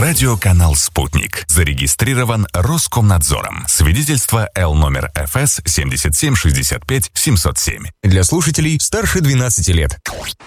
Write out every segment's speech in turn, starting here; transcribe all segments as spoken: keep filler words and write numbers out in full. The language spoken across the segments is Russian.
Радиоканал «Спутник». Зарегистрирован Роскомнадзором. Свидетельство Л номер эф эс семьдесят семь шестьдесят пять семьсот семь. Для слушателей старше двенадцати лет.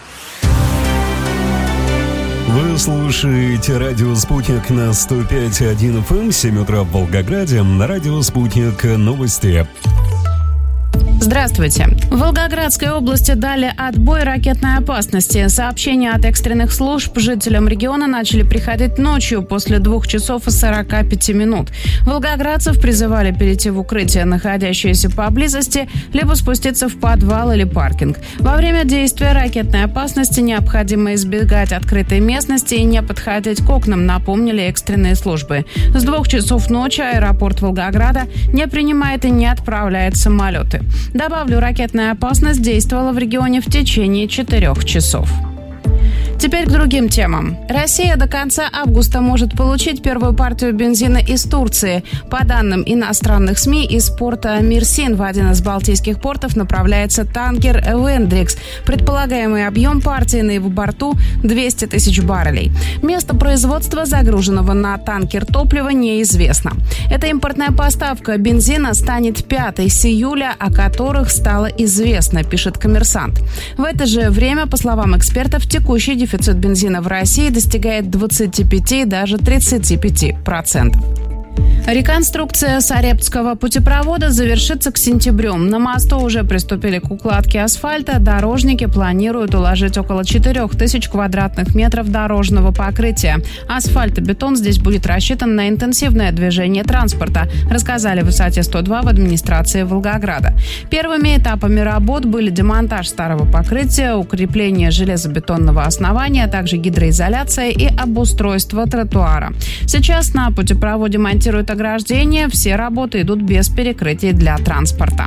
Вы слушаете радио «Спутник» на сто пять и один эф эм, семь утра в Волгограде. На радио «Спутник» новости. Здравствуйте. В Волгоградской области дали отбой ракетной опасности. Сообщения от экстренных служб жителям региона начали приходить ночью после двух часов и сорока пяти минут. Волгоградцев призывали перейти в укрытие, находящееся поблизости, либо спуститься в подвал или паркинг. Во время действия ракетной опасности необходимо избегать открытой местности и не подходить к окнам, напомнили экстренные службы. С двух часов ночи аэропорт Волгограда не принимает и не отправляет самолеты. Добавлю, ракетная опасность действовала в регионе в течение четырех часов. Теперь к другим темам. Россия до конца августа может получить первую партию бензина из Турции. По данным иностранных СМИ, из порта Мерсин в один из балтийских портов направляется танкер «Вендрикс». Предполагаемый объем партии на его борту – двести тысяч баррелей. Место производства загруженного на танкер топлива неизвестно. Эта импортная поставка бензина станет пятой с июля, о которых стало известно, пишет «Коммерсант». В это же время, по словам экспертов, текущий дефицит Дефицит бензина в России достигает двадцати пяти, даже тридцати пяти процентов. Реконструкция Сарептского путепровода завершится к сентябрю. На мосту уже приступили к укладке асфальта. Дорожники планируют уложить около четырех тысяч квадратных метров дорожного покрытия. Асфальт и бетон здесь будет рассчитан на интенсивное движение транспорта, рассказали в высоте сто два в администрации Волгограда. Первыми этапами работ были демонтаж старого покрытия, укрепление железобетонного основания, а также гидроизоляция и обустройство тротуара. Сейчас на путепроводе монтируют ограждения, все работы идут без перекрытий для транспорта.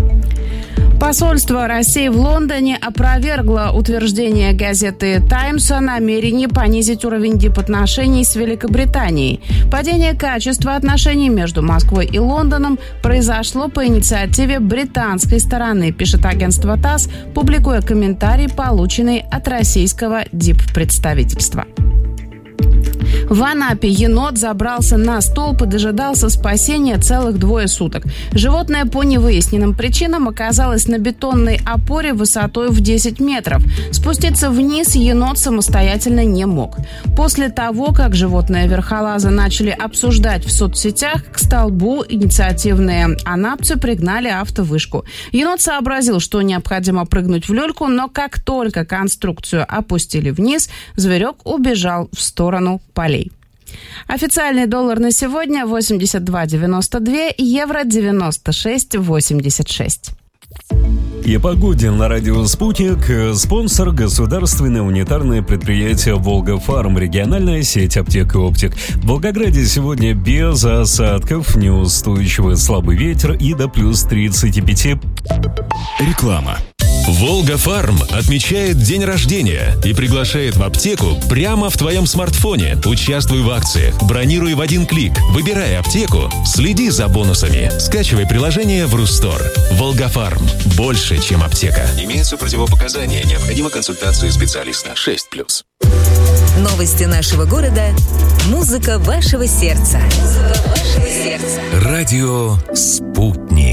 Посольство России в Лондоне опровергло утверждение газеты «Таймс» о намерении понизить уровень дипотношений с Великобританией. Падение качества отношений между Москвой и Лондоном произошло по инициативе британской стороны, пишет агентство ТАСС, публикуя комментарий, полученный от российского диппредставительства. В Анапе енот забрался на столб и дожидался спасения целых двое суток. Животное по невыясненным причинам оказалось на бетонной опоре высотой в десять метров. Спуститься вниз енот самостоятельно не мог. После того, как животное верхолаза начали обсуждать в соцсетях, к столбу инициативные анапцы пригнали автовышку. Енот сообразил, что необходимо прыгнуть в люльку, но как только конструкцию опустили вниз, зверек убежал в сторону полей. Официальный доллар на сегодня восемьдесят два девяносто два, евро девяносто шесть восемьдесят шесть. И о погоде на радио «Спутник». Спонсор — государственное унитарное предприятие «Волга-Фарм», региональная сеть аптек и оптик. В Волгограде сегодня без осадков, неустойчивый слабый ветер и до плюс тридцати пяти. Реклама. «Волга-Фарм» отмечает день рождения и приглашает в аптеку прямо в твоем смартфоне. Участвуй в акциях, бронируй в один клик, выбирай аптеку, следи за бонусами. Скачивай приложение в Рустор. «Волга-Фарм» – больше, чем аптека. Имеются противопоказания, необходима консультация специалиста. шесть плюс. Новости нашего города. Музыка вашего сердца. Музыка вашего сердца. Радио «Спутник».